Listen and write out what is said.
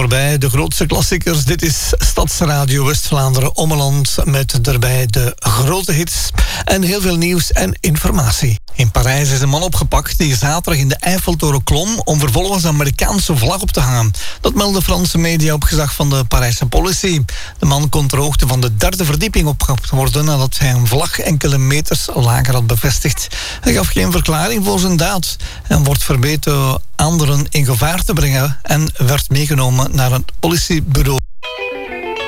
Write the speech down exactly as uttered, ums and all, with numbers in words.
voorbij. De grootste klassiekers. Dit is Stadsradio West-Vlaanderen Ommeland met daarbij de grote hits en heel veel nieuws en informatie. In Parijs is een man opgepakt die zaterdag in de Eiffeltoren klom om vervolgens de Amerikaanse vlag op te hangen. Dat melden Franse media op gezag van de Parijse politie. De man kon ter hoogte van de derde verdieping opgehaald worden nadat hij een vlag enkele meters lager had bevestigd. Hij gaf geen verklaring voor zijn daad en wordt verbeten anderen in gevaar te brengen en werd meegenomen naar een politiebureau.